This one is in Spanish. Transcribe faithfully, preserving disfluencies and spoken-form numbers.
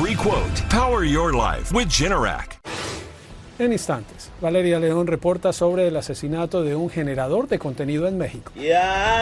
free quote. Power your life with Generac. En instantes, Valeria León reporta sobre el asesinato de un generador de contenido en México. Yeah.